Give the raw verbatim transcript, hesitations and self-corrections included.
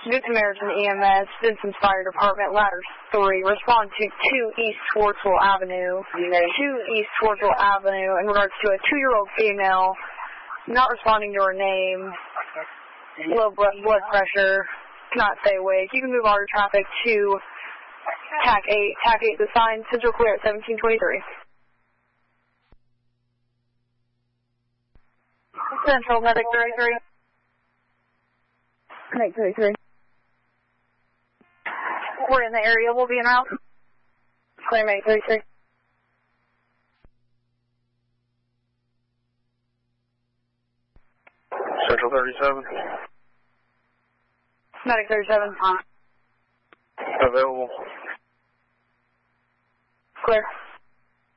Good Samaritan E M S, Vincent's Fire Department, Ladder three. Respond to two East Swartzville Avenue. two East Swartzville Avenue in regards to a two-year-old female not responding to her name, low blood, blood pressure, cannot stay awake. You can move all your traffic to T A C eight. T A C eight, the sign, Central Clear at seventeen twenty-three. Central, Medic thirty-three. Medic thirty-three. We're in the area. We'll be in route. Clear, Medic thirty-three. Central thirty-seven. Medic thirty-seven. Available. Clear.